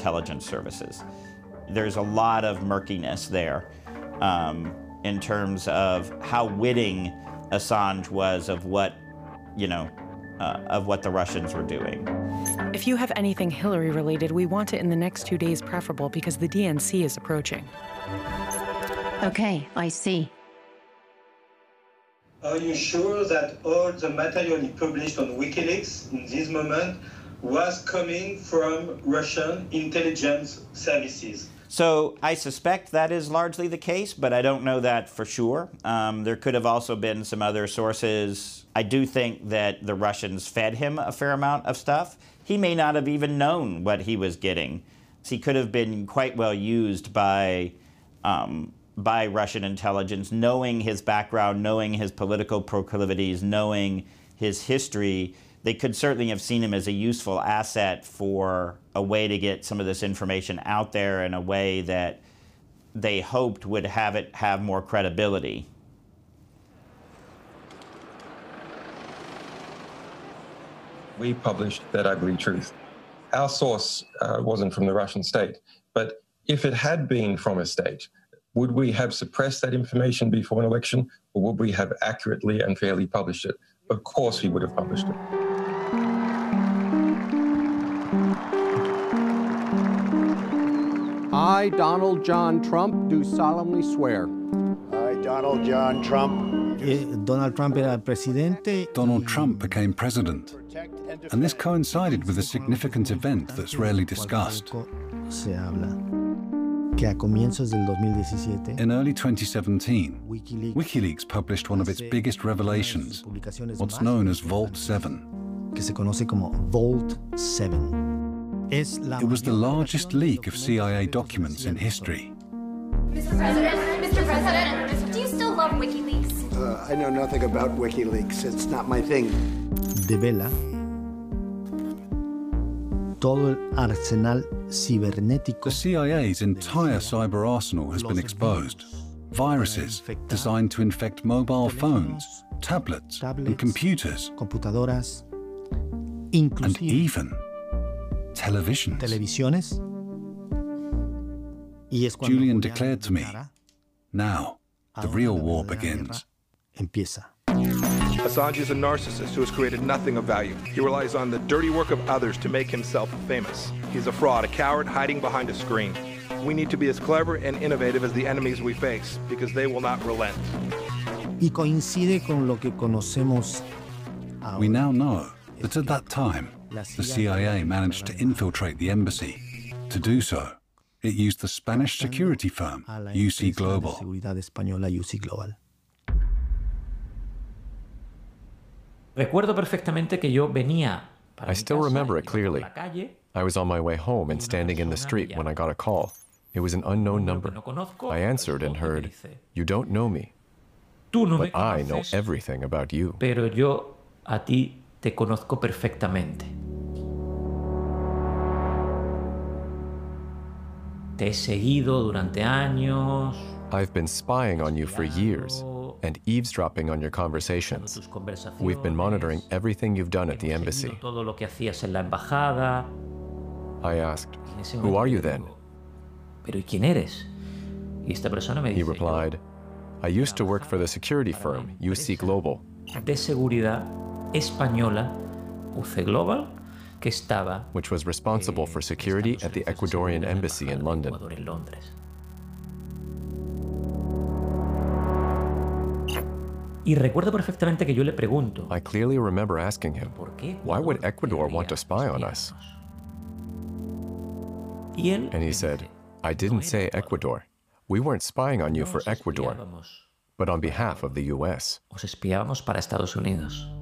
intelligence services. There's a lot of murkiness there in terms of how witting Assange was of what, of what the Russians were doing. If you have anything Hillary related, we want it in the next 2 days preferable because the DNC is approaching. Okay, I see. Are you sure that all the material he published on WikiLeaks in this moment was coming from Russian intelligence services? So I suspect that is largely the case, but I don't know that for sure. There could have also been some other sources. I do think that the Russians fed him a fair amount of stuff. He may not have even known what he was getting. He could have been quite well used by Russian intelligence, knowing his background, knowing his political proclivities, knowing his history. They could certainly have seen him as a useful asset for a way to get some of this information out there in a way that they hoped would have it have more credibility. We published that ugly truth. Our source wasn't from the Russian state, but if it had been from a state, would we have suppressed that information before an election, or would we have accurately and fairly published it? Of course we would have published it. I, Donald John Trump, do solemnly swear. I, Donald John Trump. Donald Trump era presidente. Donald Trump became president. And this coincided with a significant event that's rarely discussed. Se habla que a comienzos del 2017, in early 2017, WikiLeaks published one of its biggest revelations, what's known as Vault 7. Que se conoce como Vault 7. It was the largest leak of CIA documents in history. Mr. President, do you still love WikiLeaks? I know nothing about WikiLeaks. It's not my thing. Devela todo el arsenal cibernético. The CIA's entire cyber arsenal has been exposed. Viruses designed to infect mobile phones, tablets, and computers. Computadoras, and even televisions. Televisiones. Julian declared to me, now the real war begins. Empieza. Assange is a narcissist who has created nothing of value. He relies on the dirty work of others to make himself famous. He's a fraud, a coward hiding behind a screen. We need to be as clever and innovative as the enemies we face, because they will not relent. Y coincide con lo que conocemos ahora. We now know that at that time, the CIA managed to infiltrate the embassy. To do so, it used the Spanish security firm UC Global. Recuerdo perfectamente que yo venía. I still remember it clearly. I was on my way home and standing in the street when I got a call. It was an unknown number. I answered and heard, "You don't know me, but I know everything about you." Pero yo a ti te conozco perfectamente. Te he seguido durante años. I've been spying on you for years and eavesdropping on your conversations. We've been monitoring everything you've done at the embassy. Todo lo que hacías en la embajada. I asked, "Who are you then?" Pero ¿y quién eres? Y esta persona me dice, he replied, "I used to work for the security firm UC Global." De seguridad española, UC Global, que estaba, which was responsible for security at the Ecuadorian embassy in London. Y recuerdo perfectamente que yo le pregunto, I clearly remember asking him, why would Ecuador want to spy on us? And he said, I didn't say Ecuador. We weren't spying on you for Ecuador, but on behalf of the US. Os espiábamos para Estados Unidos.